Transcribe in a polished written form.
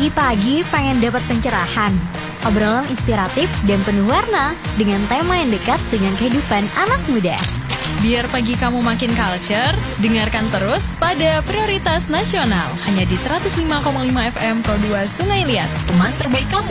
Pagi-pagi pengen dapat pencerahan, obrolan inspiratif dan penuh warna dengan tema yang dekat dengan kehidupan anak muda. Biar pagi kamu makin culture, dengarkan terus pada Prioritas Nasional hanya di 105,5 FM Pro 2 Sungai Liat, teman terbaik kamu.